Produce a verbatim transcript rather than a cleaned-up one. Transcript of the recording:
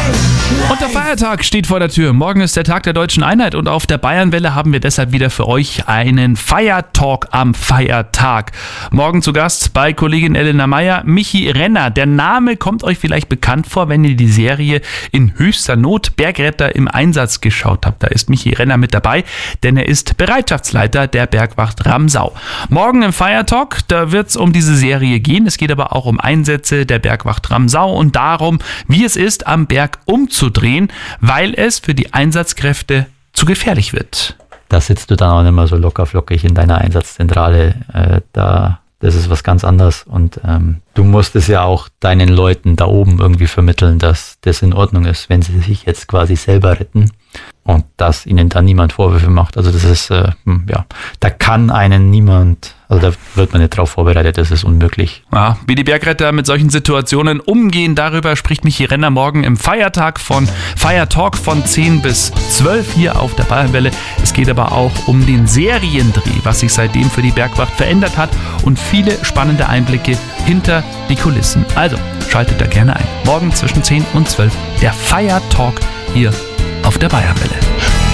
Und der Feiertag steht vor der Tür. Morgen ist der Tag der Deutschen Einheit und auf der Bayernwelle haben wir deshalb wieder für euch einen Feiertalk am Feiertag. Morgen zu Gast bei Kollegin Elena Meyer, Michi Renner. Der Name kommt euch vielleicht bekannt vor, wenn ihr die Serie In höchster Not, Bergretter im Einsatz geschaut habt. Da ist Michi Renner mit dabei, denn er ist Bereitschaftsleiter der Bergwacht Ramsau. Morgen im Feiertalk, da wird es um diese Serie gehen. Es geht aber auch um Einsätze der Bergwacht Ramsau und darum, wie es ist, am Berg umzudrehen, weil es für die Einsatzkräfte zu gefährlich wird. Da sitzt du dann auch nicht mehr so locker flockig in deiner Einsatzzentrale. Äh, da, das ist was ganz anderes. Und ähm, du musst es ja auch deinen Leuten da oben irgendwie vermitteln, dass das in Ordnung ist, wenn sie sich jetzt quasi selber retten und dass ihnen da niemand Vorwürfe macht. Also das ist, äh, ja, da kann einen niemand, also da wird man nicht drauf vorbereitet, das ist unmöglich. Ja, wie die Bergretter mit solchen Situationen umgehen, darüber spricht Michi Renner morgen im Feiertag von Feiertalk von zehn bis zwölf hier auf der Bayernwelle. Es geht aber auch um den Seriendreh, was sich seitdem für die Bergwacht verändert hat und viele spannende Einblicke hinter die Kulissen. Also schaltet da gerne ein. Morgen zwischen zehn und zwölf der Feiertalk hier auf der Bayernwelle.